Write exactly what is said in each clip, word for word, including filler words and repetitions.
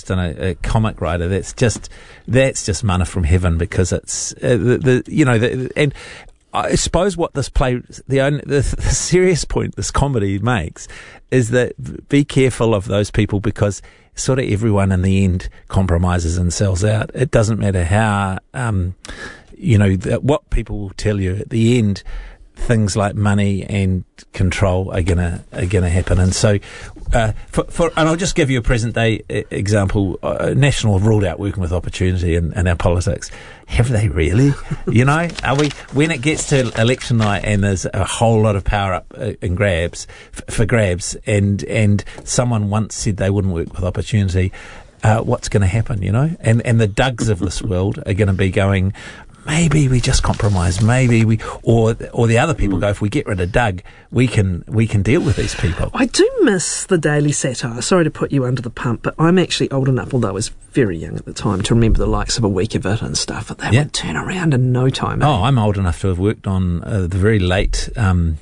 artist and a, a comic writer, that's just that's just manna from heaven, because it's uh, the, the you know the, and I suppose what this play, the only the, the serious point this comedy makes is that be careful of those people, because sort of everyone in the end compromises and sells out. It doesn't matter how um, you know th- what people will tell you at the end. Things like money and control are gonna are gonna happen, and so uh, for, for and I'll just give you a present day uh, example. Uh, National have ruled out working with opportunity in, in our politics. Have they really? You know, are we when it gets to election night and there's a whole lot of power up uh, in grabs f- for grabs, and and someone once said they wouldn't work with opportunity. Uh, what's going to happen? You know, and and the Dougs of this world are going to be going, maybe we just compromise. Maybe we, or or the other people go, if we get rid of Doug, we can we can deal with these people. I do miss the daily satire. Sorry to put you under the pump, but I'm actually old enough, although I was very young at the time, to remember the likes of A Week of It and stuff. But they yeah. would turn around in no time. Eh? Oh, I'm old enough to have worked on uh, the very late. Um,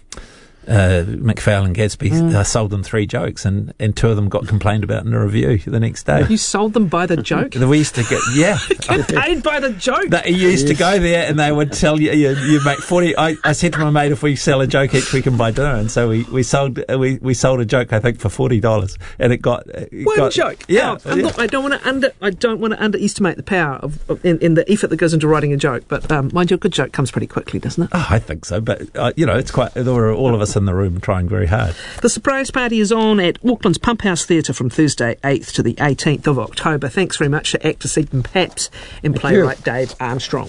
Uh, McPhail and Gadsby mm. uh, sold them three jokes, and, and two of them got complained about in a review the next day. You sold them by the joke? We used to get, yeah. Get paid by the joke? That, you used yes. to go there and they would tell you, you, you make forty. I, I said to my mate, if we sell a joke each, we can buy dinner. And so we, we sold uh, we, we sold a joke, I think, for forty dollars. And it got. It One got, joke? Yeah. Oh, yeah. Not, I don't want to under I don't want to underestimate the power of, of in, in the effort that goes into writing a joke. But um, mind you, a good joke comes pretty quickly, doesn't it? Oh, I think so. But, uh, you know, it's quite. There were all of us in the room trying very hard. The surprise party is on at Auckland's Pump House Theatre from Thursday eighth to the eighteenth of October. Thanks very much to actor Stephen Paps and playwright Dave Armstrong.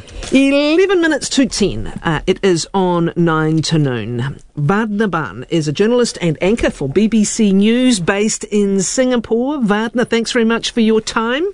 eleven minutes to ten. Uh, it is on nine to noon. Vardhna Ban is a journalist and anchor for B B C News based in Singapore. Vardhna, thanks very much for your time.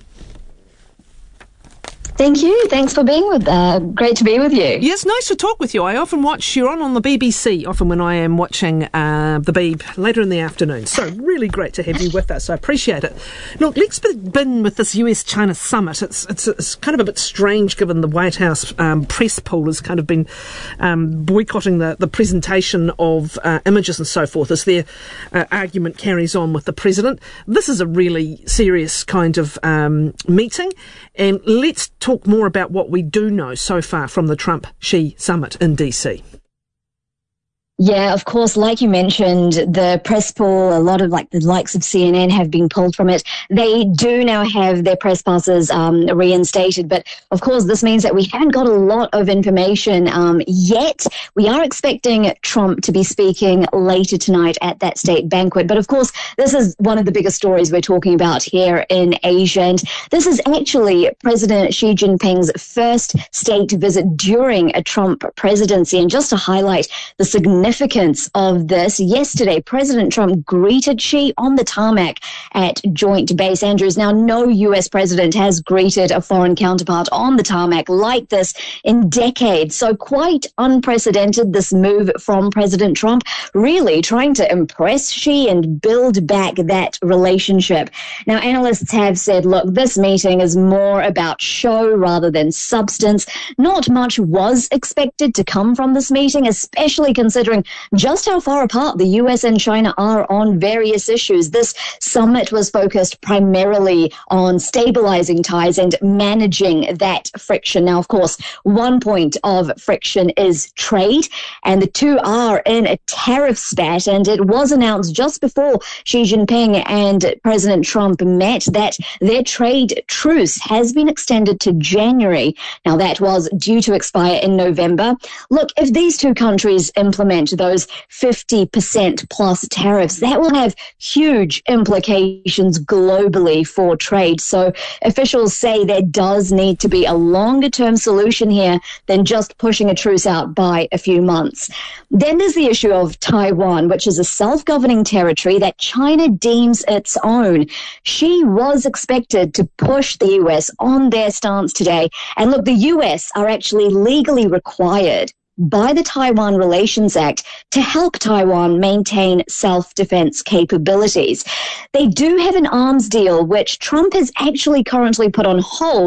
Thank you. Thanks for being with. Uh, great to be with you. Yes, nice to talk with you. I often watch you're on on the B B C. Often when I am watching uh, the Beeb later in the afternoon. So really great to have you with us. I appreciate it. Look, let's begin with this U S China summit. It's it's, it's kind of a bit strange given the White House um, press pool has kind of been um, boycotting the the presentation of uh, images and so forth as their uh, argument carries on with the president. This is a really serious kind of um, meeting, and let's talk. Talk more about what we do know so far from the Trump-Xi summit in D C. Yeah, of course, like you mentioned, the press pool, a lot of like the likes of C N N have been pulled from it. They do now have their press passes um, reinstated. But of course, this means that we haven't got a lot of information um, yet. We are expecting Trump to be speaking later tonight at that state banquet. But of course, this is one of the biggest stories we're talking about here in Asia. And this is actually President Xi Jinping's first state visit during a Trump presidency. And just to highlight the significance Significance of this. Yesterday, President Trump greeted Xi on the tarmac at Joint Base Andrews. Now, no U S president has greeted a foreign counterpart on the tarmac like this in decades. So quite unprecedented, this move from President Trump, really trying to impress Xi and build back that relationship. Now, analysts have said, look, this meeting is more about show rather than substance. Not much was expected to come from this meeting, especially considering just how far apart the U S and China are on various issues. This summit was focused primarily on stabilizing ties and managing that friction. Now, of course, one point of friction is trade, and the two are in a tariff spat, and it was announced just before Xi Jinping and President Trump met that their trade truce has been extended to January. Now, that was due to expire in November. Look, if these two countries implement those fifty percent plus tariffs, that will have huge implications globally for trade. So officials say there does need to be a longer term solution here than just pushing a truce out by a few months. Then there's the issue of Taiwan, which is a self-governing territory that China deems its own. Xi was expected to push the U S on their stance today. And look, the U S are actually legally required by the Taiwan Relations Act to help Taiwan maintain self-defense capabilities. They do have an arms deal, which Trump has actually currently put on hold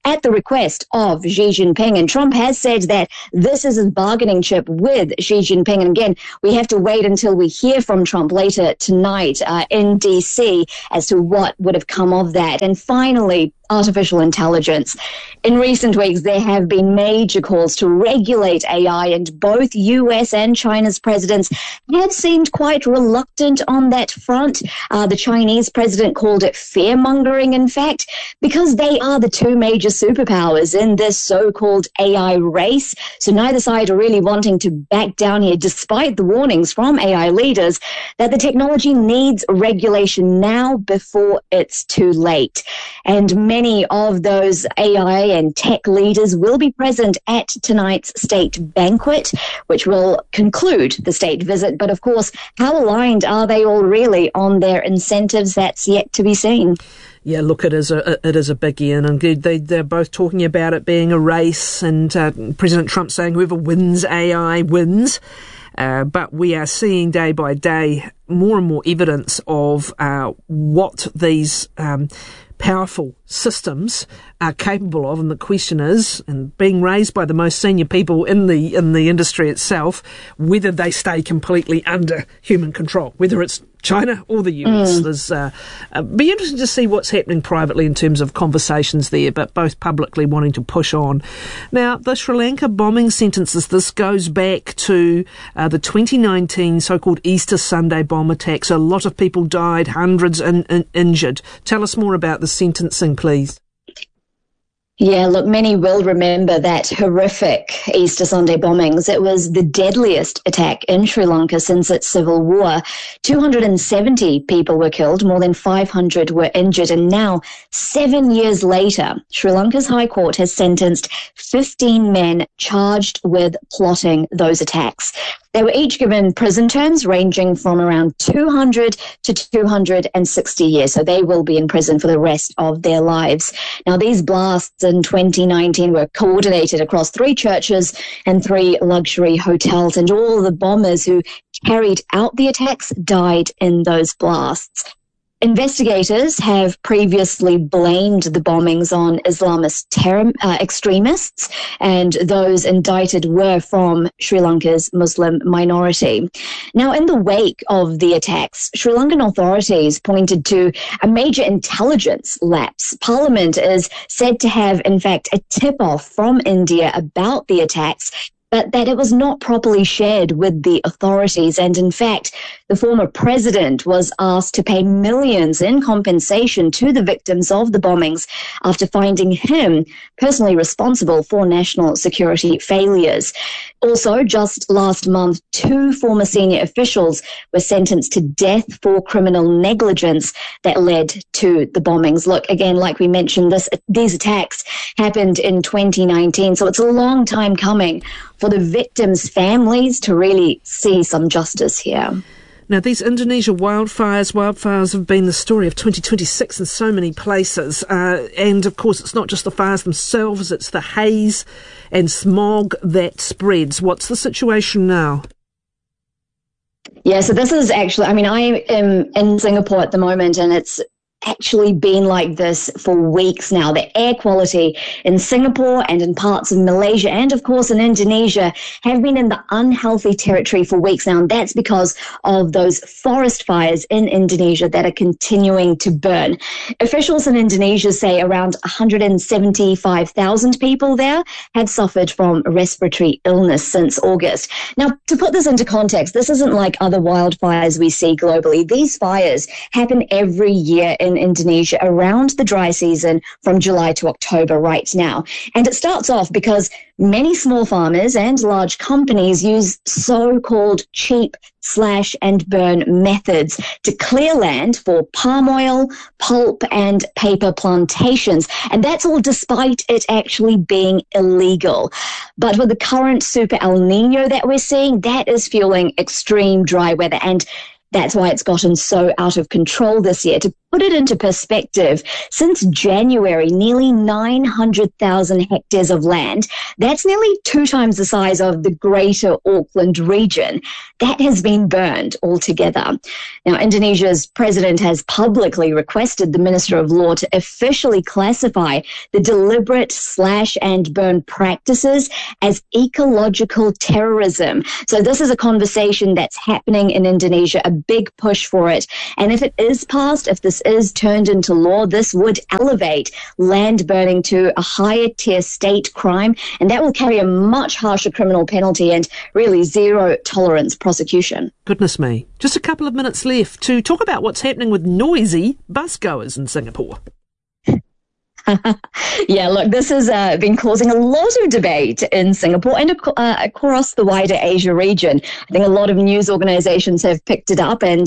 at the request of Xi Jinping. And Trump has said that this is his bargaining chip with Xi Jinping. And again, we have to wait until we hear from Trump later tonight uh, in D C as to what would have come of that. And finally, artificial intelligence. In recent weeks, there have been major calls to regulate A I, and both U S and China's presidents have seemed quite reluctant on that front. Uh, the Chinese president called it fear-mongering, in fact, because they are the two major superpowers in this so-called A I race. So neither side are really wanting to back down here, despite the warnings from A I leaders that the technology needs regulation now before it's too late. And many Many of those A I and tech leaders will be present at tonight's state banquet, which will conclude the state visit. But of course, how aligned are they all really on their incentives? That's yet to be seen. Yeah, look, it is a it is a biggie, and indeed they they're both talking about it being a race, and uh, President Trump saying whoever wins A I wins. Uh, but we are seeing day by day more and more evidence of uh, what these um, powerful systems are capable of, and the question is, and being raised by the most senior people in the in the industry itself, whether they stay completely under human control, whether it's China or the U S. Mm. There's uh, uh, be interesting to see what's happening privately in terms of conversations there, but both publicly wanting to push on. Now, the Sri Lanka bombing sentences, this goes back to uh, the twenty nineteen so-called Easter Sunday bomb attacks. A lot of people died, hundreds in, in, injured. Tell us more about the sentencing, please. Yeah, look, many will remember that horrific Easter Sunday bombings. It was the deadliest attack in Sri Lanka since its civil war. two hundred seventy people were killed, more than five hundred were injured, and now, seven years later, Sri Lanka's High Court has sentenced fifteen men charged with plotting those attacks. They were each given prison terms ranging from around two hundred to two hundred sixty years, so they will be in prison for the rest of their lives. Now, these blasts in twenty nineteen were coordinated across three churches and three luxury hotels, and all the bombers who carried out the attacks died in those blasts. Investigators have previously blamed the bombings on Islamist terror, uh, extremists, and those indicted were from Sri Lanka's Muslim minority. Now, in the wake of the attacks, Sri Lankan authorities pointed to a major intelligence lapse. Parliament is said to have, in fact, a tip-off from India about the attacks, but that it was not properly shared with the authorities. And in fact, the former president was asked to pay millions in compensation to the victims of the bombings after finding him personally responsible for national security failures. Also, just last month, two former senior officials were sentenced to death for criminal negligence that led to the bombings. Look, again, like we mentioned, this, these attacks happened in twenty nineteen, so it's a long time coming for the victims' families to really see some justice here. Now, these Indonesia wildfires, wildfires have been the story of twenty twenty-six in so many places. Uh, and, of course, it's not just the fires themselves, it's the haze and smog that spreads. What's the situation now? Yeah, so this is actually, I mean, I am in Singapore at the moment, and it's actually been like this for weeks now. The air quality in Singapore and in parts of Malaysia and, of course, in Indonesia have been in the unhealthy territory for weeks now. And that's because of those forest fires in Indonesia that are continuing to burn. Officials in Indonesia say around one hundred seventy-five thousand people there have suffered from respiratory illness since August. Now, to put this into context, this isn't like other wildfires we see globally. These fires happen every year in Indonesia around the dry season from July to October right now. And it starts off because many small farmers and large companies use so-called cheap slash and burn methods to clear land for palm oil, pulp and paper plantations. And that's all despite it actually being illegal. But with the current super El Nino that we're seeing, that is fueling extreme dry weather. And That's why it's gotten so out of control this year. To put it into perspective, since January, nearly nine hundred thousand hectares of land, that's nearly two times the size of the greater Auckland region, that has been burned altogether. Now, Indonesia's president has publicly requested the Minister of Law to officially classify the deliberate slash and burn practices as ecological terrorism. So this is a conversation that's happening in Indonesia, a big push for it. And if it is passed, if this is turned into law, this would elevate land burning to a higher tier state crime, and that will carry a much harsher criminal penalty and really zero tolerance prosecution. Goodness me. Just a couple of minutes left to talk about what's happening with noisy busgoers in Singapore. Yeah, look, this has uh, been causing a lot of debate in Singapore and uh, across the wider Asia region. I think a lot of news organizations have picked it up, and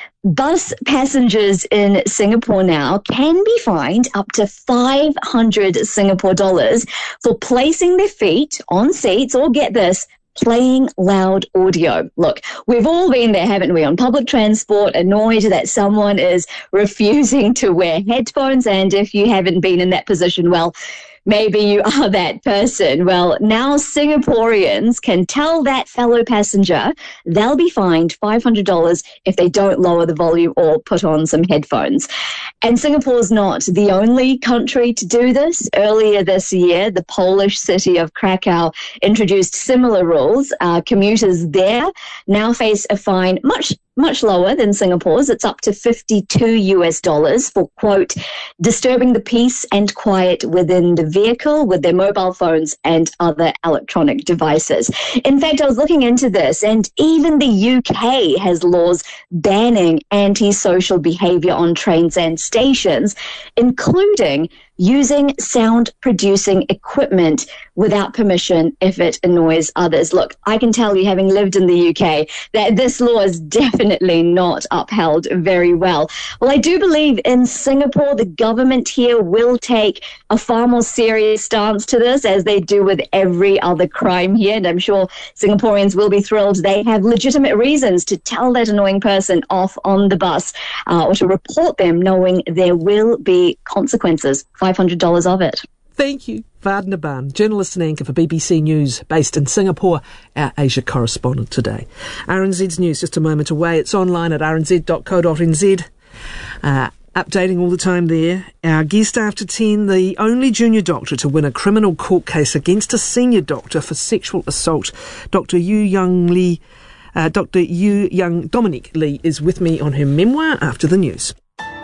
bus passengers in Singapore now can be fined up to five hundred Singapore dollars for placing their feet on seats, or get this, playing loud audio. Look, we've all been there, haven't we, on public transport, annoyed that someone is refusing to wear headphones, and if you haven't been in that position, well, maybe you are that person. Well, now Singaporeans can tell that fellow passenger they'll be fined five hundred dollars if they don't lower the volume or put on some headphones. And Singapore's not the only country to do this. Earlier this year, the Polish city of Krakow introduced similar rules. Uh, commuters there now face a fine much much lower than Singapore's. It's up to fifty-two US dollars for, quote, disturbing the peace and quiet within the vehicle with their mobile phones and other electronic devices. In fact, I was looking into this, and even the U K has laws banning antisocial behavior on trains and stations, including using sound-producing equipment without permission if it annoys others. Look, I can tell you, having lived in the U K, that this law is definitely not upheld very well. Well, I do believe in Singapore, the government here will take a far more serious stance to this, as they do with every other crime here, and I'm sure Singaporeans will be thrilled. They have legitimate reasons to tell that annoying person off on the bus uh, or to report them, knowing there will be consequences. five hundred dollars of it. Thank you. Vardhna Ban, journalist and anchor for B B C News, based in Singapore, our Asia correspondent today. R N Z's news just a moment away. It's online at r n z dot co dot n z. Uh, updating all the time there. Our guest after ten, the only junior doctor to win a criminal court case against a senior doctor for sexual assault. Doctor Yu Young Lee, uh, Doctor Yu Young Dominic Lee is with me on her memoir after the news.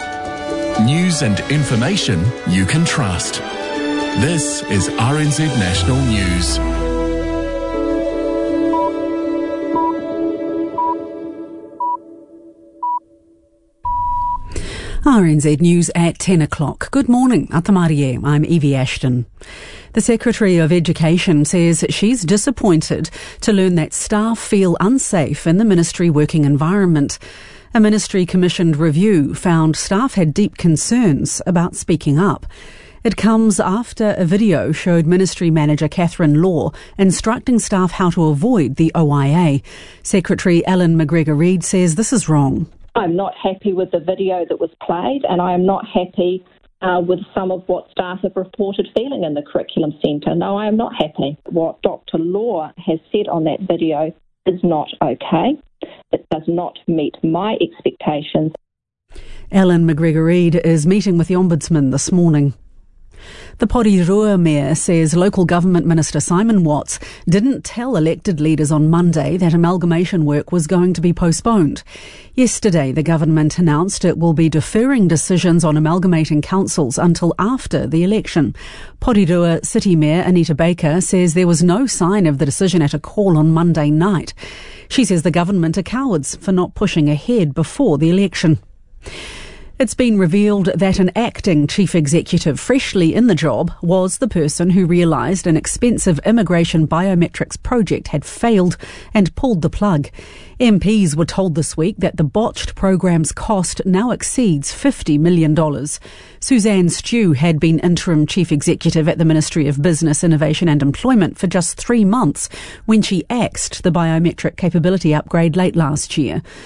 News and information you can trust. This is R N Z National News. R N Z News at ten o'clock. Good morning, Atamarie. I'm Evie Ashton. The Secretary of Education says she's disappointed to learn that staff feel unsafe in the ministry working environment. A ministry-commissioned review found staff had deep concerns about speaking up. It comes after a video showed Ministry Manager Catherine Law instructing staff how to avoid the O I A. Secretary Ellen McGregor-Reid says this is wrong. I'm not happy with the video that was played, and I am not happy uh, with some of what staff have reported feeling in the curriculum centre. No, I am not happy. What Doctor Law has said on that video is not okay. It does not meet my expectations. Ellen McGregor-Reid is meeting with the Ombudsman this morning. The Porirua Mayor says local government minister Simon Watts didn't tell elected leaders on Monday that amalgamation work was going to be postponed. Yesterday, the government announced it will be deferring decisions on amalgamating councils until after the election. Porirua City Mayor Anita Baker says there was no sign of the decision at a call on Monday night. She says the government are cowards for not pushing ahead before the election. It's been revealed that an acting chief executive freshly in the job was the person who realised an expensive immigration biometrics project had failed and pulled the plug. M Ps were told this week that the botched programme's cost now exceeds fifty million dollars. Suzanne Stew had been interim chief executive at the Ministry of Business, Innovation and Employment for just three months when she axed the biometric capability upgrade late last year.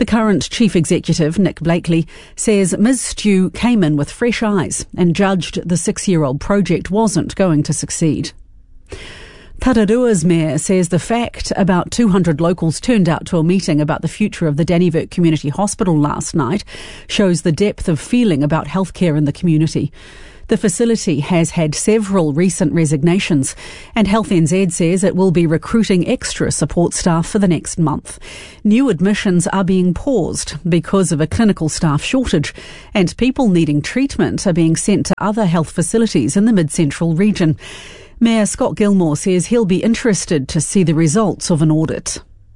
The current chief executive, Nick Blakely, says Miz Stew came in with fresh eyes and judged the six-year-old project wasn't going to succeed. Tararua's mayor says the fact about two hundred locals turned out to a meeting about the future of the Dannevirke Community Hospital last night shows the depth of feeling about healthcare in the community. The facility has had several recent resignations, and Health N Z says it will be recruiting extra support staff for the next month. New admissions are being paused because of a clinical staff shortage, and people needing treatment are being sent to other health facilities in the mid-central region. Mayor Scott Gilmore says he'll be interested to see the results of an audit.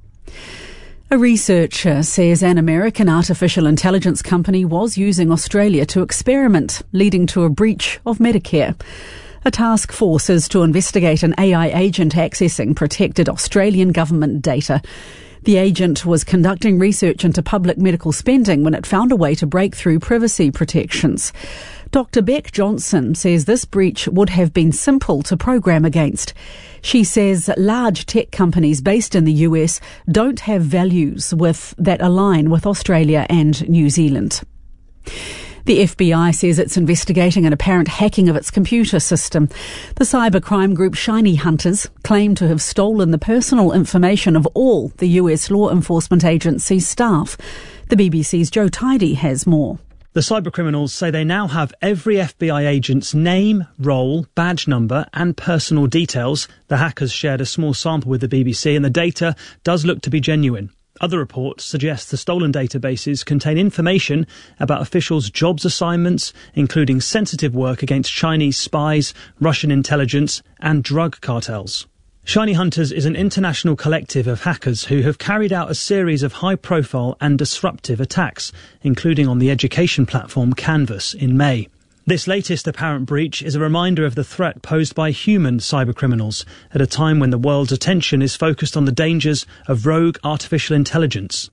A researcher says an American artificial intelligence company was using Australia to experiment, leading to a breach of Medicare. A task force is to investigate an A I agent accessing protected Australian government data. The agent was conducting research into public medical spending when it found a way to break through privacy protections. Doctor Beck Johnson says this breach would have been simple to program against. She says large tech companies based in the U S don't have values with that align with Australia and New Zealand. The F B I says it's investigating an apparent hacking of its computer system. The cybercrime group Shiny Hunters claim to have stolen the personal information of all the U S law enforcement agency's staff. The B B C's Joe Tidy has more. The cybercriminals say they now have every F B I agent's name, role, badge number and personal details. The hackers shared a small sample with the B B C and the data does look to be genuine. Other reports suggest the stolen databases contain information about officials' jobs assignments, including sensitive work against Chinese spies, Russian intelligence and drug cartels. Shiny Hunters is an international collective of hackers who have carried out a series of high-profile and disruptive attacks, including on the education platform Canvas in May. This latest apparent breach is a reminder of the threat posed by human cybercriminals at a time when the world's attention is focused on the dangers of rogue artificial intelligence.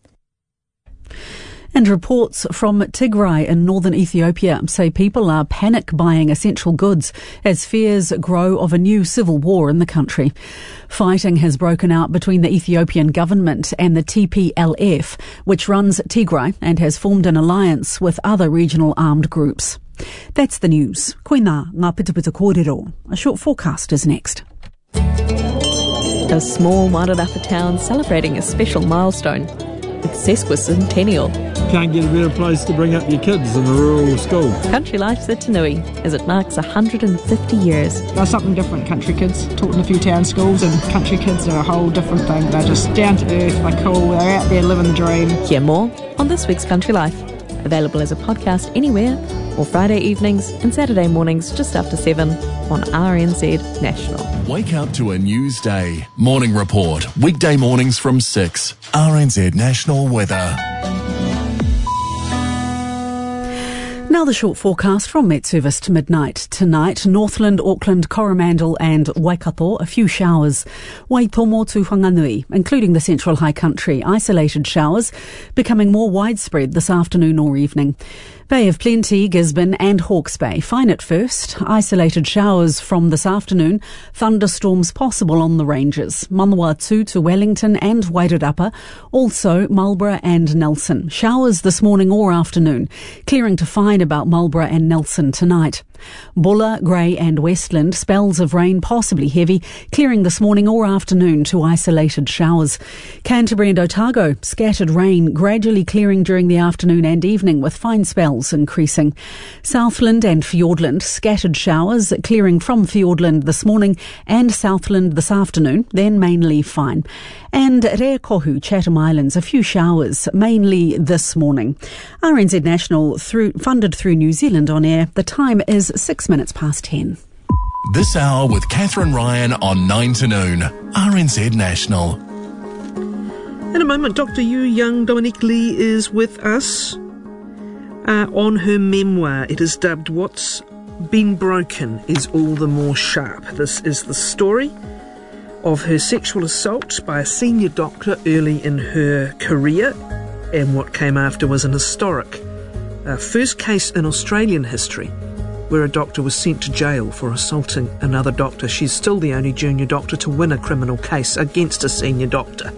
And reports from Tigray in northern Ethiopia say people are panic buying essential goods as fears grow of a new civil war in the country. Fighting has broken out between the Ethiopian government and the T P L F, which runs Tigray and has formed an alliance with other regional armed groups. That's the news. Koina ngā pitupitu kōrero. A short forecast is next. A small Wairarapa town celebrating a special milestone. It's sesquicentennial. Can't get a better place to bring up your kids than a rural school. Country Life's at Tanui, as it marks one hundred fifty years. They're something different, country kids. Taught in a few town schools, and country kids are a whole different thing. They're just down to earth, they're cool, they're out there living the dream. Hear more on this week's Country Life. Available as a podcast anywhere, or Friday evenings and Saturday mornings just after seven on R N Z National. Wake up to a news day. Morning Report. Weekday mornings from six. R N Z National Weather. Now the short forecast from Met Service to midnight. Tonight, Northland, Auckland, Coromandel and Waikato, a few showers. Waitomo to Whanganui, including the Central High Country, isolated showers, becoming more widespread this afternoon or evening. Bay of Plenty, Gisborne and Hawke's Bay. Fine at first. Isolated showers from this afternoon. Thunderstorms possible on the ranges. Manawatu to Wellington and Wairarapa. Also Marlborough and Nelson. Showers this morning or afternoon. Clearing to fine about Marlborough and Nelson tonight. Bulla, Grey and Westland, spells of rain, possibly heavy, clearing this morning or afternoon to isolated showers. Canterbury and Otago, scattered rain, gradually clearing during the afternoon and evening with fine spells increasing. Southland and Fiordland, scattered showers, clearing from Fiordland this morning and Southland this afternoon, then mainly fine. And Reakohu, Chatham Islands, a few showers, mainly this morning. R N Z National, through, funded through New Zealand on air. The time is six minutes past ten. This hour with Catherine Ryan on nine to noon. R N Z National. In a moment, Doctor Yu Young Dominique Lee is with us uh, on her memoir. It is dubbed What's Been Broken is All the More Sharp. This is the story of her sexual assault by a senior doctor early in her career, and what came after was an historic uh, first case in Australian history where a doctor was sent to jail for assaulting another doctor. She's still the only junior doctor to win a criminal case against a senior doctor.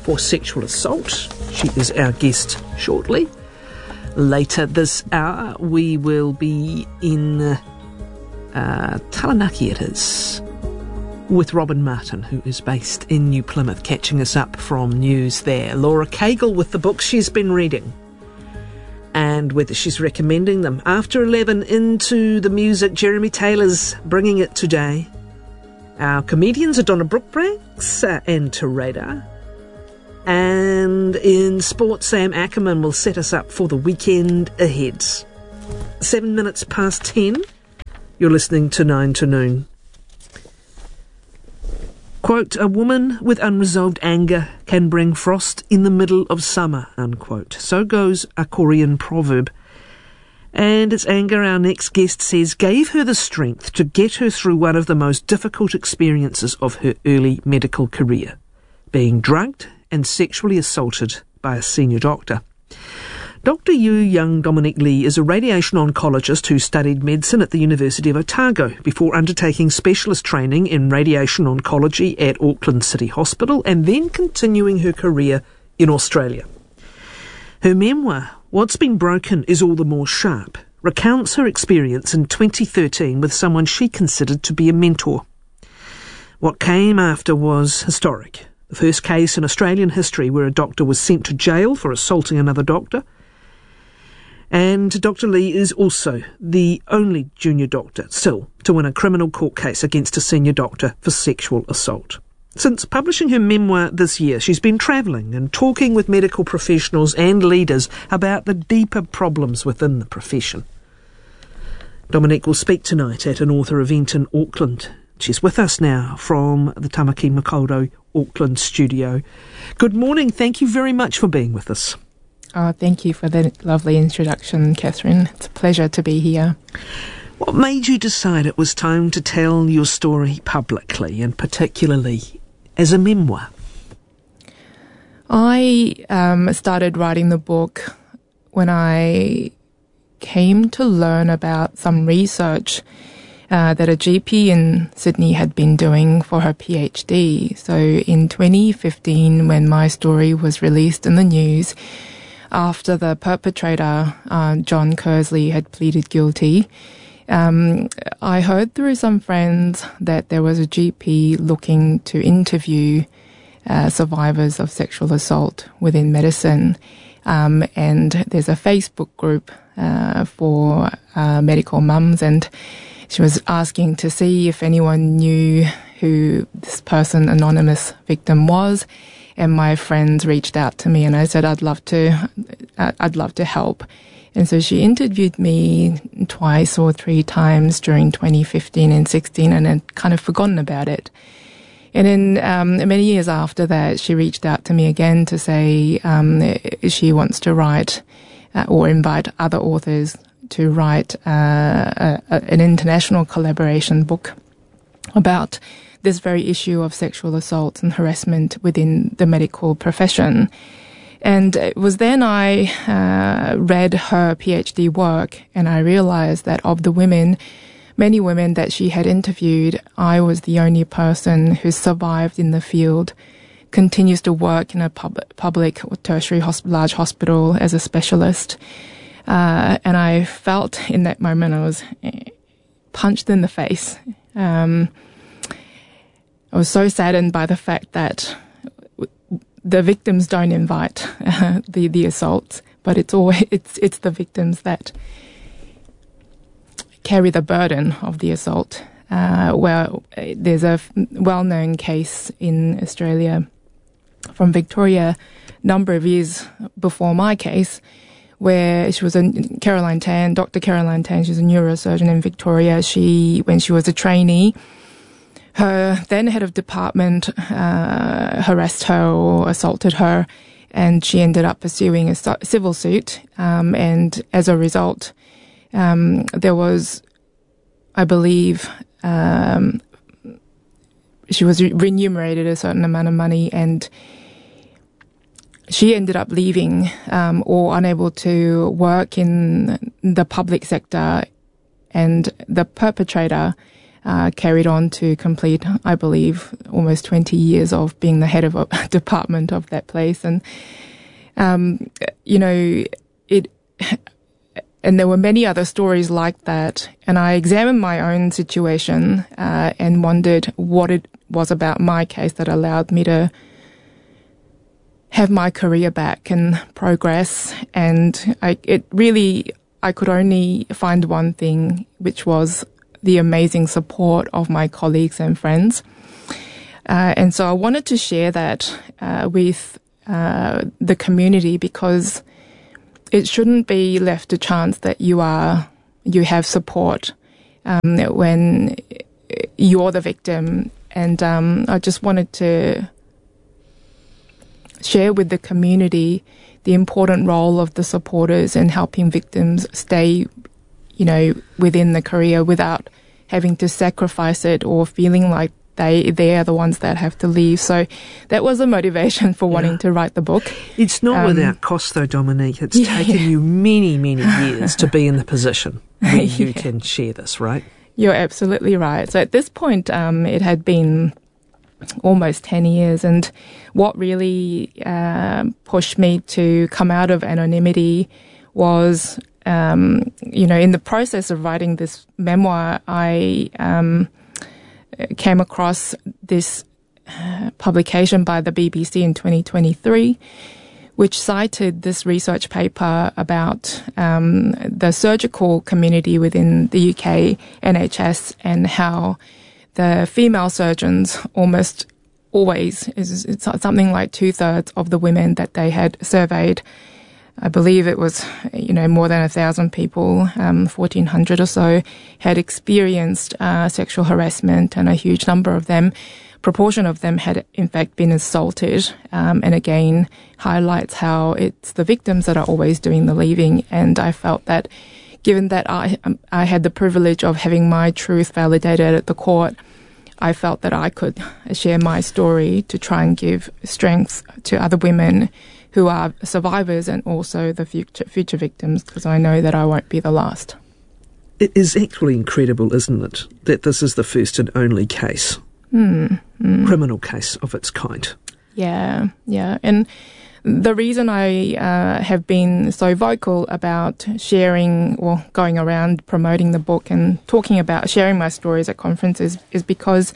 for sexual assault. She is our guest shortly. Later this hour, we will be in uh, Taranaki, it is, with Robin Martin, who is based in New Plymouth, catching us up from news there. Laura Cagle with the books she's been reading and whether she's recommending them. After eleven, into the music, Jeremy Taylor's bringing it today. Our comedians are Donna Brookbanks uh, and Terada. And in sports, Sam Ackerman will set us up for the weekend ahead. Seven minutes past ten. You're listening to Nine to Noon. Quote, a woman with unresolved anger can bring frost in the middle of summer, unquote. So goes a Korean proverb. And it's anger, our next guest says, gave her the strength to get her through one of the most difficult experiences of her early medical career, being drugged and sexually assaulted by a senior doctor. Doctor Yu Young Dominic Lee is a radiation oncologist who studied medicine at the University of Otago before undertaking specialist training in radiation oncology at Auckland City Hospital and then continuing her career in Australia. Her memoir, What's Been Broken is All the More Sharp, recounts her experience in twenty thirteen with someone she considered to be a mentor. What came after was historic. The first case in Australian history where a doctor was sent to jail for assaulting another doctor. And Doctor Lee is also the only junior doctor still to win a criminal court case against a senior doctor for sexual assault. Since publishing her memoir this year, she's been travelling and talking with medical professionals and leaders about the deeper problems within the profession. Dominic will speak tonight at an author event in Auckland. She's with us now from the Tamaki Makaurau Auckland studio. Good morning. Thank you very much for being with us. Oh, thank you for the lovely introduction, Catherine. It's a pleasure to be here. What made you decide it was time to tell your story publicly, and particularly as a memoir? I um, started writing the book when I came to learn about some research Uh, that a G P in Sydney had been doing for her PhD. So in twenty fifteen, when my story was released in the news, after the perpetrator, uh, John Kersley, had pleaded guilty, um, I heard through some friends that there was a G P looking to interview uh, survivors of sexual assault within medicine. Um, and there's a Facebook group uh, for uh, medical mums, and she was asking to see if anyone knew who this person, anonymous victim, was. And my friends reached out to me, and I said, I'd love to, I'd love to help. And so she interviewed me twice or three times during twenty fifteen and sixteen, and had kind of forgotten about it. And then um, many years after that, she reached out to me again to say um, she wants to write uh, or invite other authors to write uh, a, a, an international collaboration book about this very issue of sexual assault and harassment within the medical profession. And it was then I uh, read her PhD work, and I realized that of the women, many women that she had interviewed, I was the only person who survived in the field, continues to work in a pub- public or tertiary hosp- large hospital as a specialist. Uh, and I felt in that moment I was punched in the face. Um, I was so saddened by the fact that the victims don't invite uh, the the assaults, but it's always it's it's the victims that carry the burden of the assault. Uh, where there's a well-known case in Australia from Victoria, a number of years before my case, where she was a Caroline Tan, Doctor Caroline Tan. She's a neurosurgeon in Victoria. She, when she was a trainee, her then head of department uh, harassed her or assaulted her, and she ended up pursuing a civil suit. Um, and as a result, um, there was, I believe, um, she was remunerated a certain amount of money, and she ended up leaving um, or unable to work in the public sector, and the perpetrator uh, carried on to complete, I believe, almost twenty years of being the head of a department of that place. And, um, you know, it, and there were many other stories like that. And I examined my own situation, uh, and wondered what it was about my case that allowed me to have my career back and progress. And I, it really, I could only find one thing, which was the amazing support of my colleagues and friends. Uh, and so I wanted to share that uh, with uh, the community, because it shouldn't be left to chance that you are, you have support um, when you're the victim. And um, I just wanted to share with the community the important role of the supporters in helping victims stay, you know, within the career without having to sacrifice it or feeling like they they are the ones that have to leave. So that was a motivation for wanting yeah. to write the book. It's not um, without cost, though, Dominique. It's yeah. taken you many, many years to be in the position where yeah. you can share this, right? You're absolutely right. So at this point, um, it had been almost ten years. And what really uh, pushed me to come out of anonymity was, um, you know, in the process of writing this memoir, I um, came across this uh, publication by the B B C in twenty twenty-three, which cited this research paper about um, the surgical community within the U K N H S and how the female surgeons almost always, is it's something like two-thirds of the women that they had surveyed, I believe it was, you know, more than a thousand people, um, fourteen hundred or so, had experienced uh, sexual harassment, and a huge number of them, proportion of them had in fact been assaulted, um, and again highlights how it's the victims that are always doing the leaving. And I felt that given that I I had the privilege of having my truth validated at the court, I felt that I could share my story to try and give strength to other women who are survivors and also the future future victims, because I know that I won't be the last. It is equally incredible, isn't it, that this is the first and only case, mm, mm. criminal case of its kind. Yeah, yeah. And the reason I uh, have been so vocal about sharing or going around promoting the book and talking about sharing my stories at conferences is because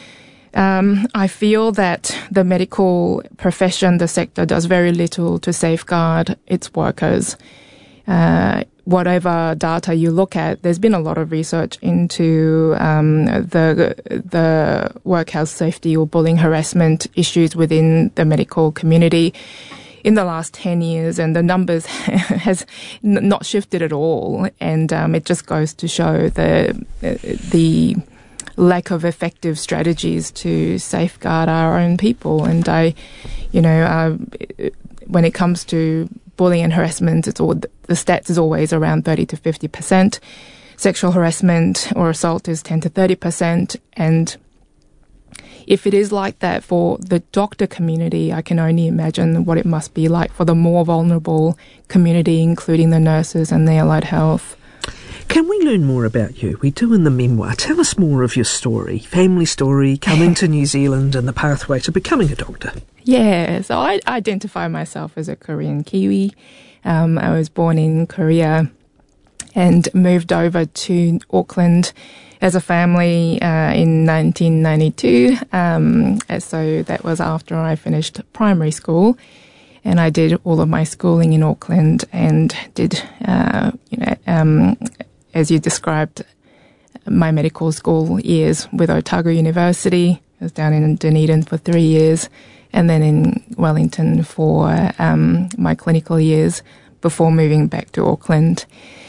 um, I feel that the medical profession, the sector, does very little to safeguard its workers. Uh, whatever data you look at, there's been a lot of research into um, the the work health safety or bullying harassment issues within the medical community in the last ten years, and the numbers has n- not shifted at all. And um, it just goes to show the the lack of effective strategies to safeguard our own people. And I, you know, uh, when it comes to bullying and harassment, it's all, the stats is always around thirty to fifty percent. Sexual harassment or assault is ten to thirty percent. And if it is like that for the doctor community, I can only imagine what it must be like for the more vulnerable community, including the nurses and the allied health. Can we learn more about you? We do in the memoir. Tell us more of your story, family story, coming to New Zealand and the pathway to becoming a doctor. Yeah, so I identify myself as a Korean Kiwi. Um, I was born in Korea and moved over to Auckland as a family uh, in nineteen ninety-two. Um, so that was after I finished primary school. And I did all of my schooling in Auckland and did, uh, you know, um, as you described, my medical school years with Otago University. I was down in Dunedin for three years and then in Wellington for um, my clinical years before moving back to Auckland.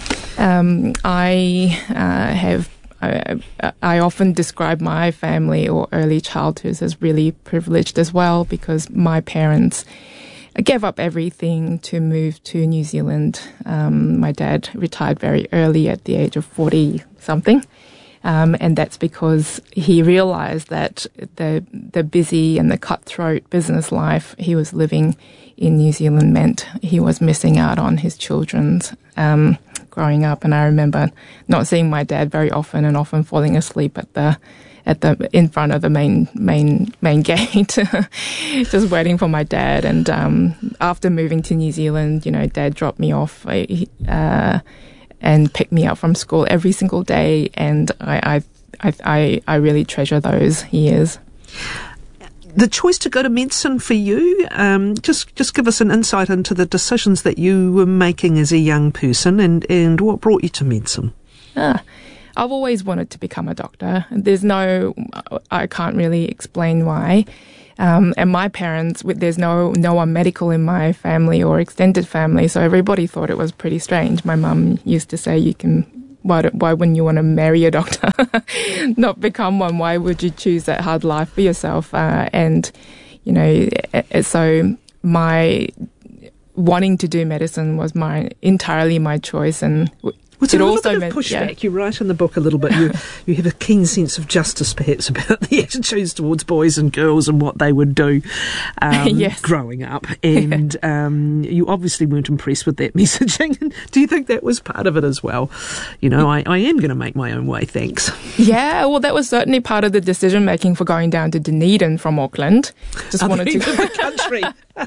Um, I uh, have I, I often describe my family or early childhood as really privileged as well, because my parents gave up everything to move to New Zealand. Um, my dad retired very early at the age of forty-something. Um, and that's because he realized that the the busy and the cutthroat business life he was living in New Zealand meant he was missing out on his children's um, growing up. And I remember not seeing my dad very often and often falling asleep at the at the in front of the main main main gate, just waiting for my dad. And um, after moving to New Zealand, you know, Dad dropped me off uh, and picked me up from school every single day, and I I I, I really treasure those years. The choice to go to medicine for you, um, just just give us an insight into the decisions that you were making as a young person, and, and what brought you to medicine. Ah. I've always wanted to become a doctor. There's no, I can't really explain why. Um, and my parents, there's no no one medical in my family or extended family, so everybody thought it was pretty strange. My mum used to say, "You can, why, don't, why wouldn't you want to marry a doctor, not become one? Why would you choose that hard life for yourself?" Uh, and you know, so my wanting to do medicine was my entirely my choice, and Well, it's it a little also bit of meant, pushback. yeah. You write in the book a little bit. You you have a keen sense of justice, perhaps, about the attitudes towards boys and girls and what they would do um, yes. growing up. And um, you obviously weren't impressed with that messaging. Do you think that was part of it as well? You know, I, I am going to make my own way, thanks. Yeah, well, that was certainly part of the decision making for going down to Dunedin from Auckland. Just Other wanted to end of the country.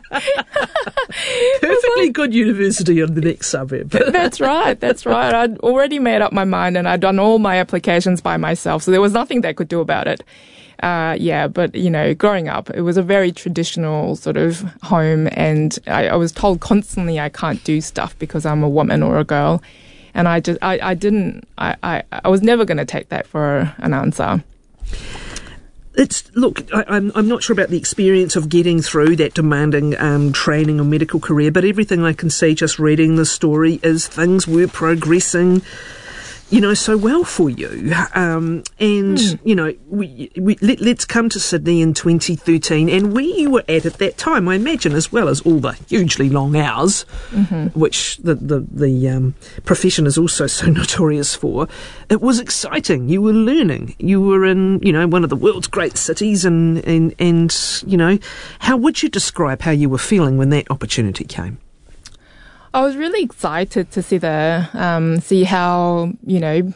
Perfectly good university in the next suburb. That's right, that's right. I'd already made up my mind and I'd done all my applications by myself, so there was nothing they could do about it. Uh, yeah, but, you know, growing up, it was a very traditional sort of home, and I, I was told constantly I can't do stuff because I'm a woman or a girl. And I just, I, I didn't, I, I, I was never going to take that for an answer. It's look. I, I'm I'm not sure about the experience of getting through that demanding um, training or medical career, but everything I can see just reading the story is things were progressing, you know, so well for you. Um, and mm. you know, we, we let, let's come to Sydney in twenty thirteen, and where you were at at that time, I imagine, as well as all the hugely long hours, mm-hmm. which the the the um, profession is also so notorious for. It was exciting. You were learning. You were in, you know, one of the world's great cities, and, and, and, you know, how would you describe how you were feeling when that opportunity came? I was really excited to see the, um, see how, you know,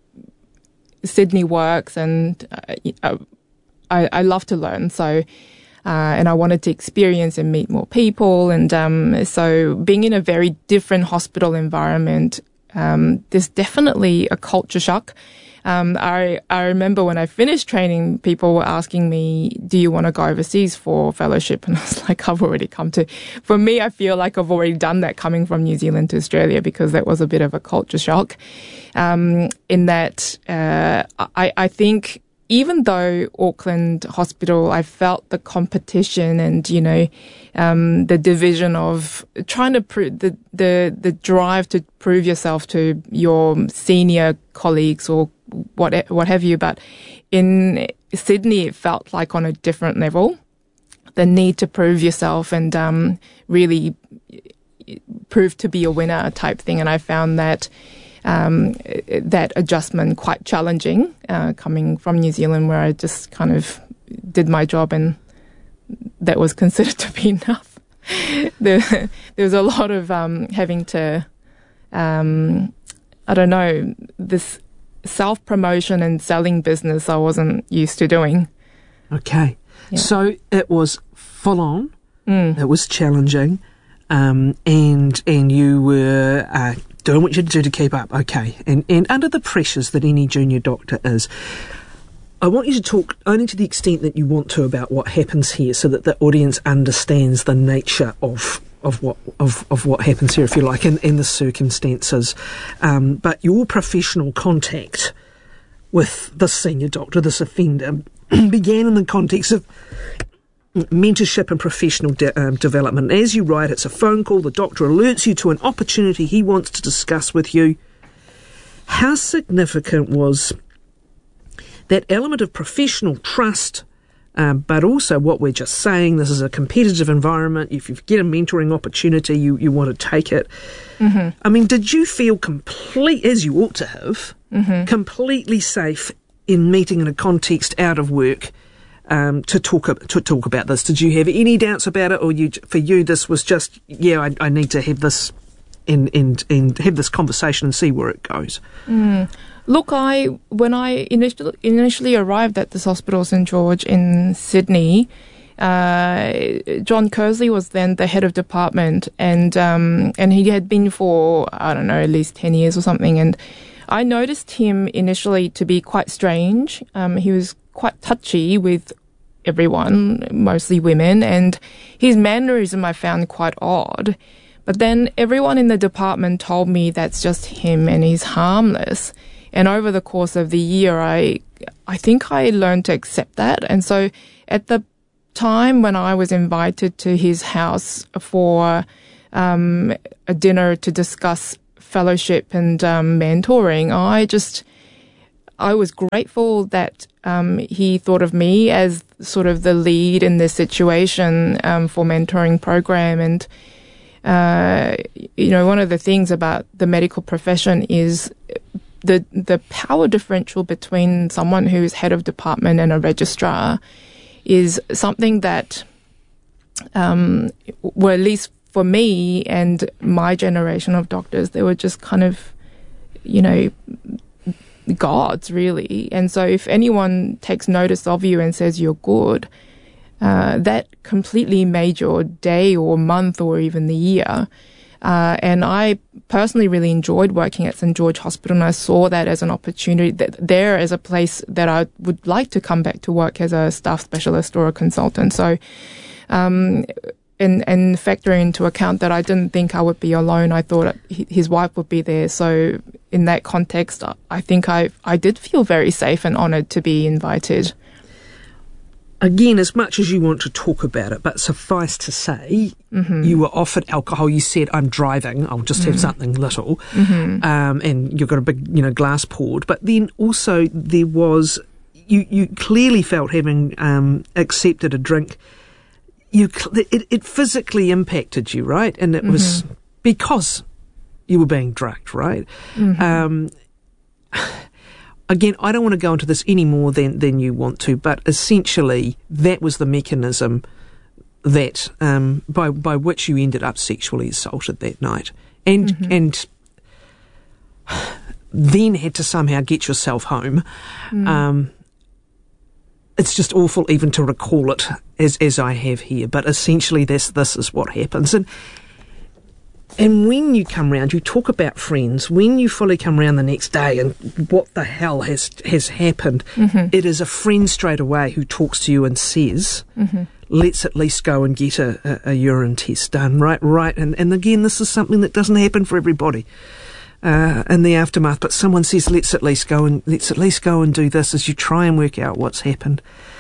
Sydney works, and uh, I, I love to learn. So, uh, and I wanted to experience and meet more people. And, um, so being in a very different hospital environment, Um, there's definitely a culture shock. Um, I, I remember when I finished training, people were asking me, do you want to go overseas for fellowship? And I was like, I've already come to, for me, I feel like I've already done that coming from New Zealand to Australia, because that was a bit of a culture shock. Um, in that, uh, I, I think even though Auckland Hospital, I felt the competition and, you know, um, the division of trying to prove the, the, the drive to prove yourself to your senior colleagues or what, what have you. But in Sydney, it felt like on a different level, the need to prove yourself and, um, really prove to be a winner type thing. And I found that, Um, that adjustment quite challenging, uh, coming from New Zealand, where I just kind of did my job and that was considered to be enough. there, there was a lot of um, having to, um, I don't know, this self-promotion and selling business I wasn't used to doing. Okay. Yeah. So it was full on, mm. it was challenging, um, and, and you were uh, doing what you had to do to keep up, okay. And and under the pressures that any junior doctor is, I want you to talk only to the extent that you want to about what happens here, so that the audience understands the nature of of what of, of what happens here, if you like, in, in the circumstances. Um, but your professional contact with this senior doctor, this offender, began in the context of mentorship and professional de- um, development. As you write, it's a phone call. The doctor alerts you to an opportunity he wants to discuss with you. How significant was that element of professional trust Um, but also what we're just saying, this is a competitive environment. If you get a mentoring opportunity, you, you want to take it. Mm-hmm. I mean, did you feel complete, as you ought to have, mm-hmm. completely safe in meeting in a context out of work um, to talk to talk about this? Did you have any doubts about it, or you for you this was just, yeah, I, I need to have this and, and, and have this conversation and see where it goes? Mm. Look, I when I initially, initially arrived at this hospital, St George in Sydney, uh, John Kersley was then the head of department, and um, and he had been for, I don't know, at least ten years or something. And I noticed him initially to be quite strange. Um, he was quite touchy with everyone, mostly women, and his mannerism I found quite odd. But then everyone in the department told me that's just him and he's harmless. And over the course of the year, I I think I learned to accept that. And so at the time when I was invited to his house for um, a dinner to discuss fellowship and um, mentoring, I just, I was grateful that um, he thought of me as sort of the lead in this situation um, for mentoring program. And, uh, you know, one of the things about the medical profession is the the power differential between someone who's head of department and a registrar is something that, um, well, at least for me and my generation of doctors, they were just kind of, you know, gods, really. And so if anyone takes notice of you and says you're good, uh, that completely made your day or month or even the year. Uh, and I personally really enjoyed working at St George Hospital, and I saw that as an opportunity, that there as a place that I would like to come back to work as a staff specialist or a consultant. So, um, and, and factoring into account that I didn't think I would be alone, I thought his wife would be there. So in that context, I think I, I did feel very safe and honoured to be invited. Again, as much as you want to talk about it, but suffice to say, mm-hmm. you were offered alcohol. You said, I'm driving, I'll just mm-hmm. have something little. Mm-hmm. Um, and you've got a big, you know, glass poured. But then also there was, you, you clearly felt, having um, accepted a drink, you it, it physically impacted you, right? And it mm-hmm. was because you were being drugged, right? Mm-hmm. Um Again, I don't want to go into this any more than, than you want to, but essentially that was the mechanism that um, by by which you ended up sexually assaulted that night, and mm-hmm. and then had to somehow get yourself home. Mm. Um, it's just awful even to recall it as as I have here, but essentially this this is what happens. And And when you come round, you talk about friends. When you fully come round the next day and what the hell has has happened, mm-hmm. it is a friend straight away who talks to you and says, mm-hmm. let's at least go and get a, a, a urine test done, right? Right. And, and again, this is something that doesn't happen for everybody uh, in the aftermath. But someone says, let's at least go and let's at least go and do this as you try and work out what's happened.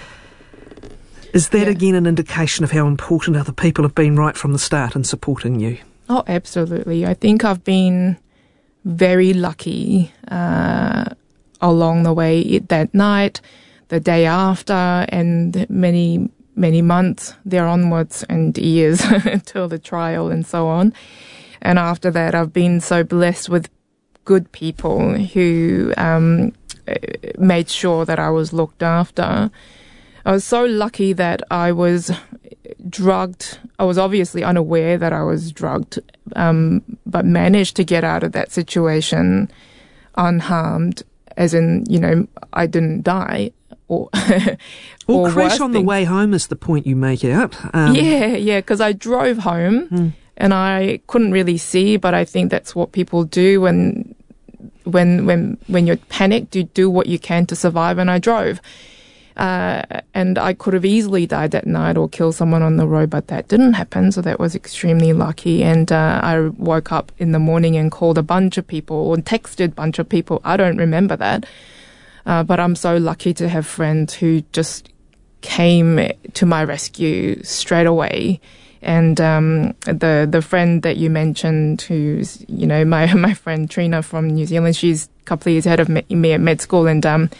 Is that, yeah. again, an indication of how important other people have been right from the start in supporting you? Oh, absolutely. I think I've been very lucky uh, along the way that night, the day after, and many, many months there onwards and years until the trial and so on. And after that, I've been so blessed with good people who um, made sure that I was looked after. I was so lucky that I was drugged. I was obviously unaware that I was drugged, um, but managed to get out of that situation unharmed, as in, you know, I didn't die. Or, or, or crash on things. The way home is the point you make out. Um, yeah, yeah, because I drove home mm. and I couldn't really see, but I think that's what people do when, when, when, when you're panicked, you do what you can to survive, and I drove. Uh, and I could have easily died that night or killed someone on the road, but that didn't happen, so that was extremely lucky. And uh, I woke up in the morning and called a bunch of people or texted a bunch of people. I don't remember that, uh, but I'm so lucky to have friends who just came to my rescue straight away. And um, the the friend that you mentioned, who's, you know, my my friend Trina from New Zealand, she's a couple of years ahead of me, me at med school, and um.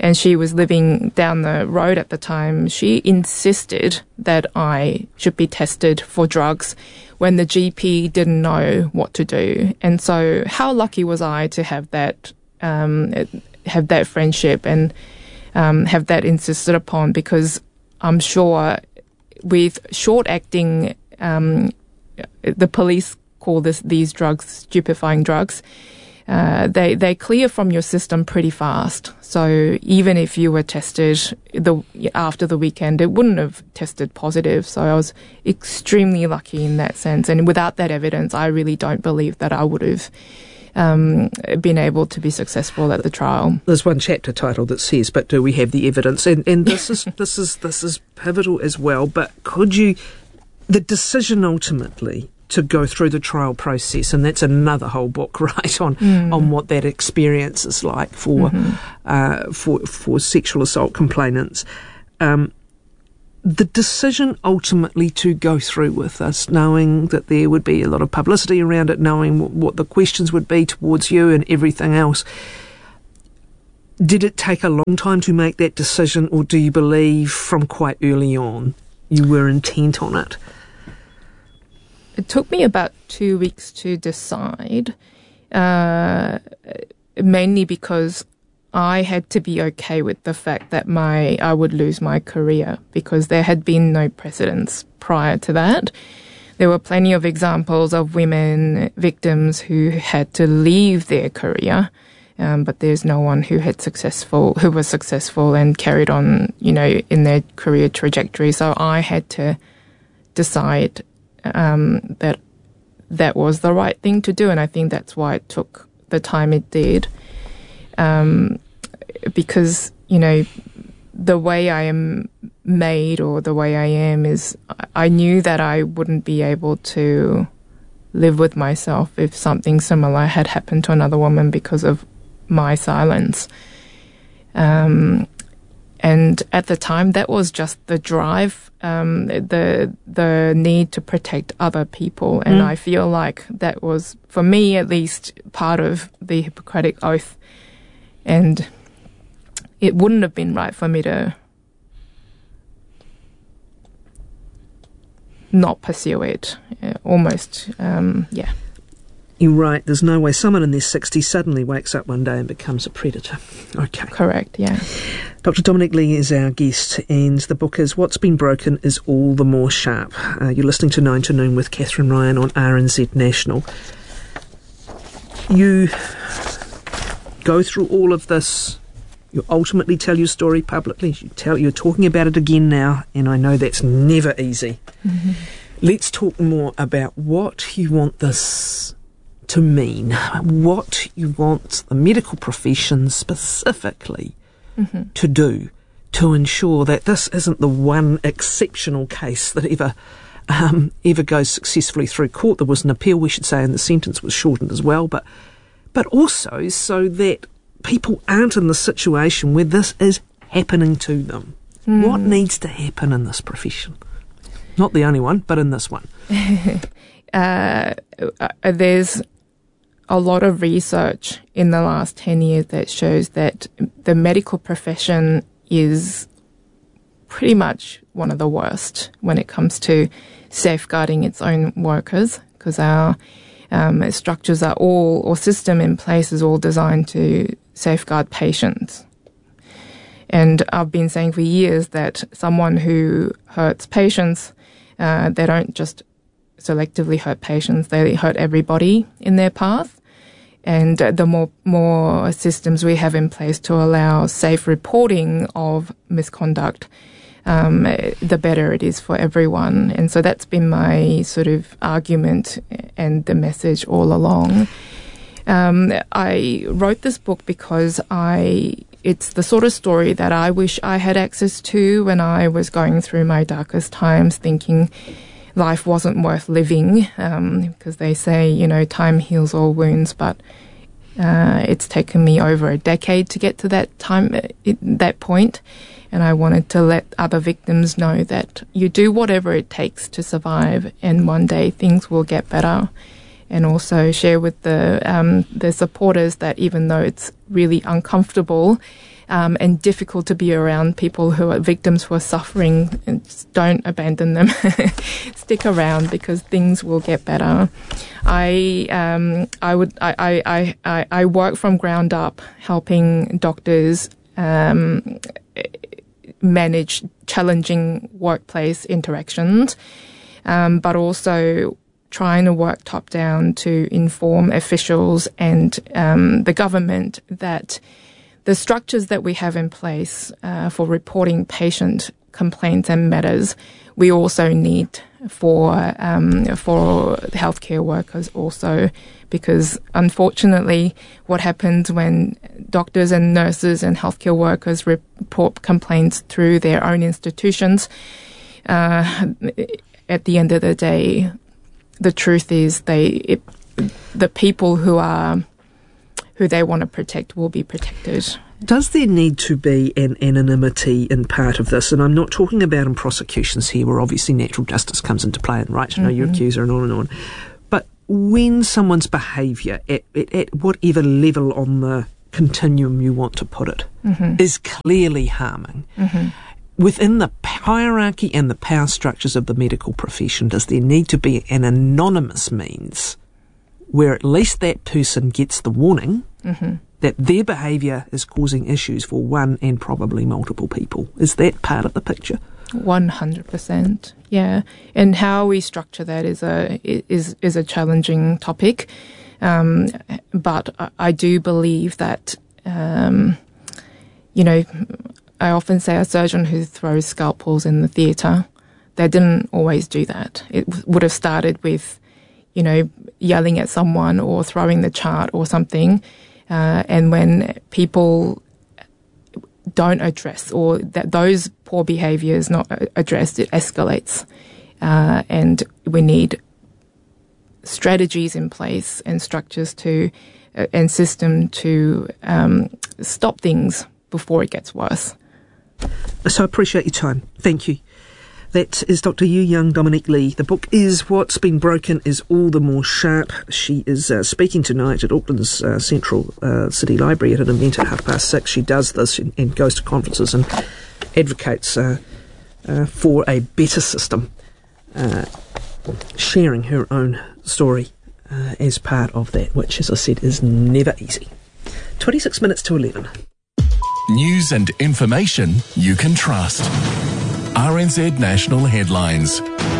and she was living down the road at the time, she insisted that I should be tested for drugs when the G P didn't know what to do. And so how lucky was I to have that, um, have that friendship and um, have that insisted upon, because I'm sure with short-acting, um, the police call this these drugs stupefying drugs. Uh, they they clear from your system pretty fast. So even if you were tested the after the weekend, it wouldn't have tested positive. So I was extremely lucky in that sense. And without that evidence, I really don't believe that I would have um, been able to be successful at the trial. There's one chapter title that says, "But do we have the evidence?" And and this is this is this is pivotal as well. But could you, the decision ultimately to go through the trial process, and that's another whole book, right, on mm. on what that experience is like for mm-hmm. uh, for for sexual assault complainants. Um, the decision ultimately to go through with this, knowing that there would be a lot of publicity around it, knowing what, what the questions would be towards you and everything else. Did it take a long time to make that decision, or do you believe from quite early on you were intent on it? It took me about two weeks to decide, uh, mainly because I had to be okay with the fact that my I would lose my career, because there had been no precedents prior to that. There were plenty of examples of women victims who had to leave their career, um, but there's no one who had successful who was successful and carried on, you know, in their career trajectory. So I had to decide Um, that that was the right thing to do, and I think that's why it took the time it did. Um, because, you know, the way I am made, or the way I am, is I knew that I wouldn't be able to live with myself if something similar had happened to another woman because of my silence. Um, And at the time, that was just the drive, um, the the need to protect other people. And mm. I feel like that was, for me at least, part of the Hippocratic Oath. And it wouldn't have been right for me to not pursue it. Uh, almost, um, yeah. You're right. There's no way someone in their sixties suddenly wakes up one day and becomes a predator. Okay. Correct, yeah. Doctor Dominic Lee is our guest, and the book is What's Been Broken is All the More Sharp. Uh, you're listening to Nine to Noon with Catherine Ryan on R N Z National. You go through all of this. You ultimately tell your story publicly. You tell, you're talking about it again now, and I know that's never easy. Mm-hmm. Let's talk more about what you want this to mean, what you want the medical profession specifically mm-hmm. to do to ensure that this isn't the one exceptional case that ever um, ever goes successfully through court. There was an appeal, we should say, and the sentence was shortened as well, but but also so that people aren't in the situation where this is happening to them. Mm. What needs to happen in this profession? Not the only one, but in this one. uh, there's a lot of research in the last ten years that shows that the medical profession is pretty much one of the worst when it comes to safeguarding its own workers, because our um, structures are all, or system in place is all designed to safeguard patients. And I've been saying for years that someone who hurts patients, uh, they don't just selectively hurt patients, they hurt everybody in their path. And the more more systems we have in place to allow safe reporting of misconduct, um, the better it is for everyone. And so that's been my sort of argument and the message all along. Um, I wrote this book because I it's the sort of story that I wish I had access to when I was going through my darkest times, thinking life wasn't worth living, um, because they say, you know, time heals all wounds, but uh, it's taken me over a decade to get to that time, that point, and I wanted to let other victims know that you do whatever it takes to survive, and one day things will get better. And also share with the um, the supporters that even though it's really uncomfortable, um, and difficult to be around people who are victims who are suffering. And just don't abandon them. Stick around because things will get better. I um, I would I, I, I, I work from ground up, helping doctors um, manage challenging workplace interactions, um, but also trying to work top down to inform officials and um, the government that the structures that we have in place uh, for reporting patient complaints and matters, we also need for um, for healthcare workers also, because unfortunately what happens when doctors and nurses and healthcare workers report complaints through their own institutions, uh, at the end of the day, the truth is they it, the people who are who they want to protect will be protected. Does there need to be an anonymity in part of this? And I'm not talking about in prosecutions here, where obviously natural justice comes into play and right to know mm-hmm. your accuser and on and on. But when someone's behaviour, at, at, at whatever level on the continuum you want to put it, mm-hmm. is clearly harming, mm-hmm. within the hierarchy and the power structures of the medical profession, does there need to be an anonymous means where at least that person gets the warning mm-hmm. that their behaviour is causing issues for one and probably multiple people? Is that part of the picture? one hundred percent, yeah. And how we structure that is a is is a challenging topic, um, but I do believe that um, you know. I often say a surgeon who throws scalpels in the theatre, they didn't always do that. It w- would have started with, you know, yelling at someone or throwing the chart or something. Uh, and when people don't address or that those poor behaviour is not addressed, it escalates. Uh, and we need strategies in place and structures to uh, and system to um, stop things before it gets worse. So I appreciate your time. Thank you. That is Doctor Yu Young Dominique Lee. The book is What's Been Broken is All the More Sharp. She is uh, speaking tonight at Auckland's uh, Central uh, City Library at an event at half past six. She does this and, and goes to conferences and advocates uh, uh, for a better system, uh, sharing her own story uh, as part of that, which, as I said, is never easy. twenty-six minutes to eleven. News and information you can trust. R N Z National Headlines.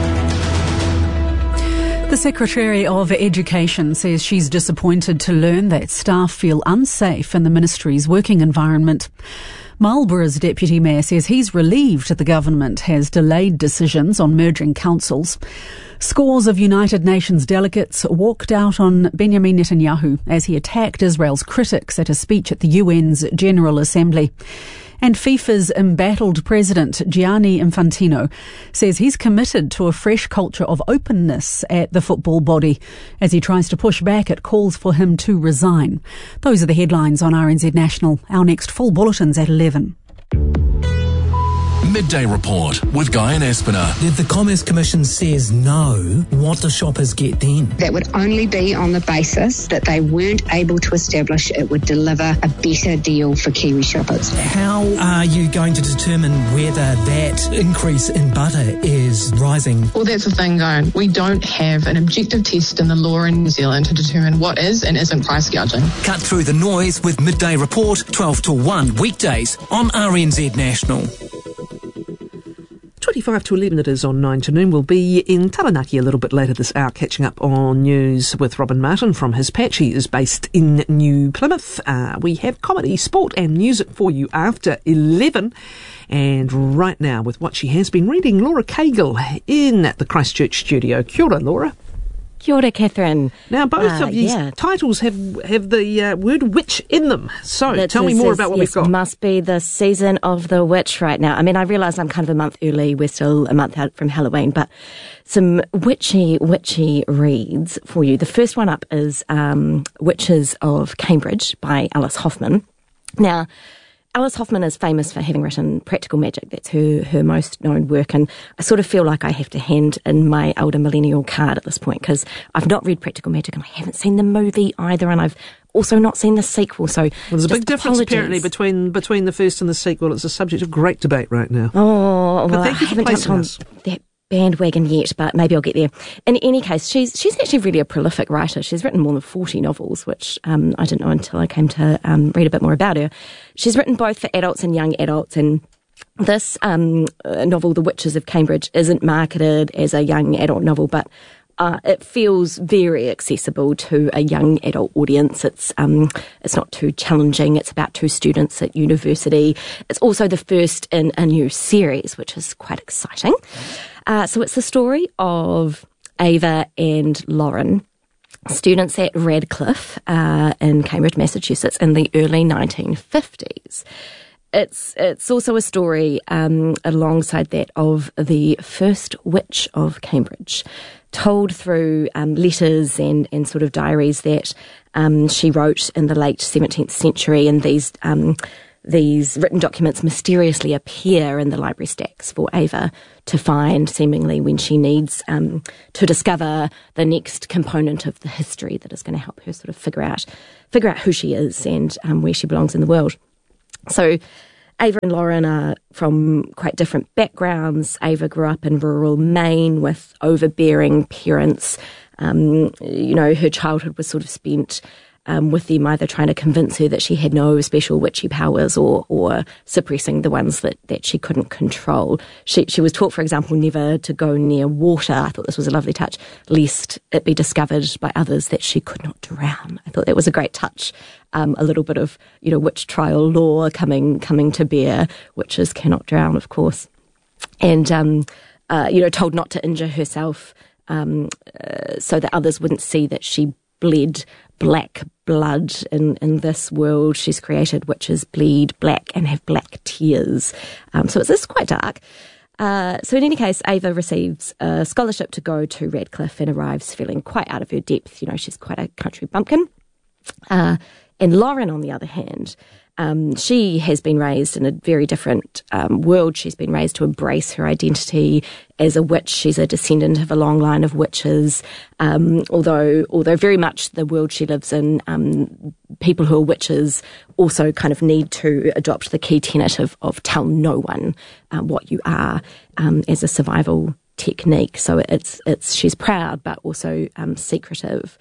The Secretary of Education says she's disappointed to learn that staff feel unsafe in the ministry's working environment. Marlborough's Deputy Mayor says he's relieved the government has delayed decisions on merging councils. Scores of United Nations delegates walked out on Benjamin Netanyahu as he attacked Israel's critics at a speech at the U N's General Assembly. And FIFA's embattled president, Gianni Infantino, says he's committed to a fresh culture of openness at the football body as he tries to push back at calls for him to resign. Those are the headlines on R N Z National. Our next full bulletin's at eleven. Midday Report with Guy and Espiner. If the Commerce Commission says no, what do shoppers get then? That would only be on the basis that they weren't able to establish it would deliver a better deal for Kiwi shoppers. How are you going to determine whether that increase in butter is rising? Well, that's the thing, Guy. We don't have an objective test in the law in New Zealand to determine what is and isn't price gouging. Cut through the noise with Midday Report, twelve to one, weekdays on R N Z National. twenty-five to eleven it is on nine to noon. We'll be in Taranaki a little bit later this hour, catching up on news with Robin Martin from his patch. He is based in New Plymouth. Uh, we have comedy, sport and music for you after eleven. And right now, with what she has been reading, Laura Cagle in at the Christchurch studio. Kia ora, Laura. Kia ora, Catherine. Now, both uh, of these yeah. titles have have the uh, word witch in them. So, That's tell me more about what yes, we've got. It must be the season of the witch right now. I mean, I realise I'm kind of a month early. We're still a month out from Halloween, but some witchy, witchy reads for you. The first one up is um, Witches of Cambridge by Alice Hoffman. Now, Alice Hoffman is famous for having written Practical Magic. That's her, her most known work. And I sort of feel like I have to hand in my elder millennial card at this point, because I've not read Practical Magic and I haven't seen the movie either. And I've also not seen the sequel. So well, there's a big difference apologies. apparently between between the first and the sequel. It's a subject of great debate right now. Oh, but well, thank you I for haven't jumped placing on us. that bandwagon yet, but maybe I'll get there. In any case, she's she's actually really a prolific writer. She's written more than forty novels, which um, I didn't know until I came to um, read a bit more about her. She's written both for adults and young adults, and this um, novel, The Witches of Cambridge, isn't marketed as a young adult novel, but Uh, it feels very accessible to a young adult audience. It's um, it's not too challenging. It's about two students at university. It's also the first in a new series, which is quite exciting. Uh, so it's the story of Ava and Lauren, students at Radcliffe uh, in Cambridge, Massachusetts, in the early nineteen fifties. It's it's also a story um, alongside that of the first witch of Cambridge, told through um, letters and, and sort of diaries that um, she wrote in the late seventeenth century, and these um, these written documents mysteriously appear in the library stacks for Ava to find, seemingly when she needs um, to discover the next component of the history that is going to help her sort of figure out figure out who she is and um, where she belongs in the world. So Ava and Lauren are from quite different backgrounds. Ava grew up in rural Maine with overbearing parents. Um, you know, her childhood was sort of spent um, with them either trying to convince her that she had no special witchy powers or or suppressing the ones that, that she couldn't control. She she was taught, for example, never to go near water. I thought this was a lovely touch, lest it be discovered by others that she could not drown. I thought that was a great touch. Um, a little bit of, you know, witch trial law coming coming to bear. Witches cannot drown, of course. And, um, uh, you know, told not to injure herself um, uh, so that others wouldn't see that she bled black blood in, in this world she's created. Witches bleed black and have black tears. Um, so it's, it's quite dark. Uh, so in any case, Ava receives a scholarship to go to Radcliffe and arrives feeling quite out of her depth. You know, she's quite a country bumpkin. Uh, and Lauren, on the other hand, um, she has been raised in a very different um, world. She's been raised to embrace her identity as a witch. She's a descendant of a long line of witches. Um, although, although very much the world she lives in, um, people who are witches also kind of need to adopt the key tenet of, of tell no one uh, what you are um, as a survival technique. So it's it's she's proud but also um, secretive.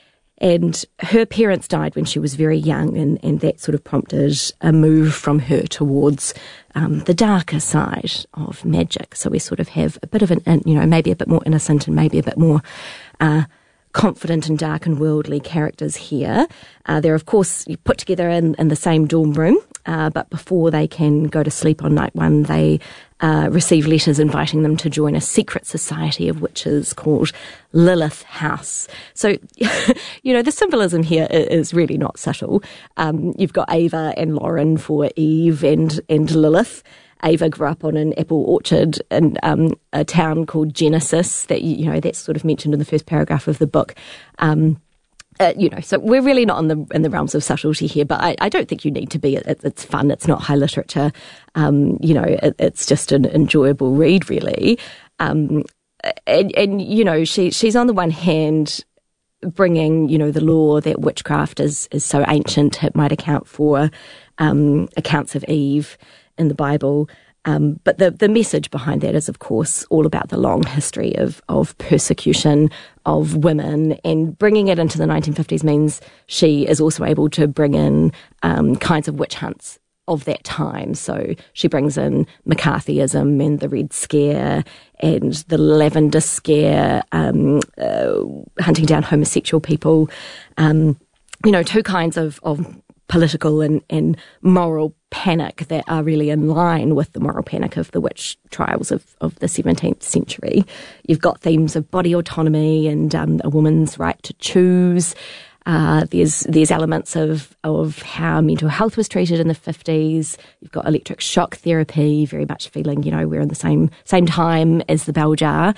And her parents died when she was very young, and, and that sort of prompted a move from her towards um, the darker side of magic. So we sort of have a bit of an, you know, maybe a bit more innocent and maybe a bit more uh, confident and dark and worldly characters here. Uh, they're, of course, put together in, in the same dorm room, uh, but before they can go to sleep on night one, they uh, receive letters inviting them to join a secret society of witches called Lilith House. So, you know, the symbolism here is really not subtle. Um, you've got Ava and Lauren for Eve and, and Lilith. Ava grew up on an apple orchard in um, a town called Genesis that, you know, that's sort of mentioned in the first paragraph of the book. Um, uh, you know, so we're really not in the in the realms of subtlety here, but I, I don't think you need to be. It, it's fun. It's not high literature. Um, you know, it, it's just an enjoyable read, really. Um, and, and, you know, she she's on the one hand bringing, you know, the law that witchcraft is, is so ancient it might account for um, accounts of Eve in the Bible. Um, but the, the message behind that is, of course, all about the long history of, of persecution of women, and bringing it into the nineteen fifties means she is also able to bring in um, kinds of witch hunts of that time. So she brings in McCarthyism and the Red Scare and the Lavender Scare, um, uh, hunting down homosexual people, um, you know, two kinds of, of political and, and moral panic that are really in line with the moral panic of the witch trials of, of the seventeenth century. You've got themes of body autonomy and um, a woman's right to choose. Uh, there's there's elements of, of how mental health was treated in the fifties. You've got electric shock therapy, very much feeling, you know, we're in the same same time as the bell jar.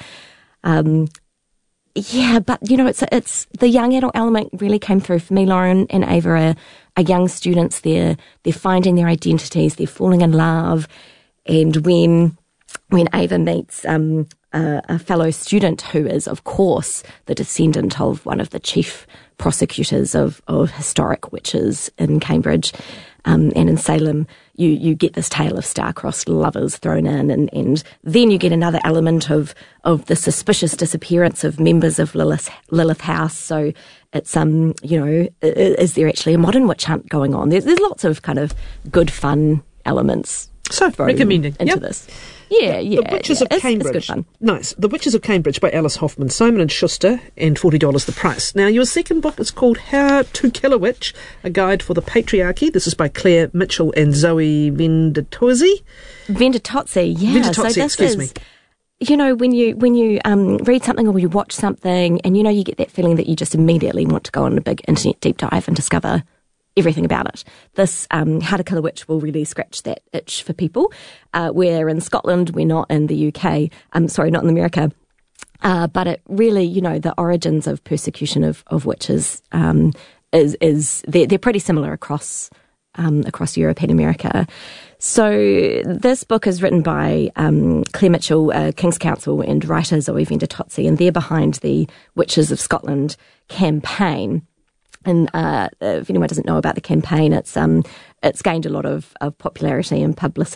Um, Yeah, but, you know, it's it's the young adult element really came through for me. Lauren and Ava are, are young students. They're they're finding their identities. They're falling in love, and when when Ava meets um, a, a fellow student who is, of course, the descendant of one of the chief prosecutors of, of historic witches in Cambridge um, and in Salem, you, you get this tale of star-crossed lovers thrown in, and, and then you get another element of, of the suspicious disappearance of members of Lilith, Lilith House. So it's, um, you know, is there actually a modern witch hunt going on? There's, there's lots of kind of good, fun elements. So, recommending. Into yep. this. Yeah, yeah. The Witches yeah. of it's, Cambridge. It's good fun. Nice. The Witches of Cambridge by Alice Hoffman, Simon and Schuster, and forty dollars the price. Now, your second book is called How to Kill a Witch, A Guide for the Patriarchy. This is by Claire Mitchell and Zoe Vendatozzi. Vendatozzi, yeah. Vendatozzi, so this excuse is, me. You know, when you when you um, read something or you watch something, and you know you get that feeling that you just immediately want to go on a big internet deep dive and discover everything about it. This um, How to Kill a Witch will really scratch that itch for people. Uh, we're in Scotland, we're not in the U K. Um, sorry, not in America. Uh, but it really, you know, the origins of persecution of, of witches um, is is they're, they're pretty similar across um, across Europe and America. So this book is written by um, Claire Mitchell, uh, King's Counsel, and writer Zoe Vendatozzi, and they're behind the Witches of Scotland campaign. And uh, if anyone doesn't know about the campaign, it's um, it's gained a lot of, of popularity and publicity.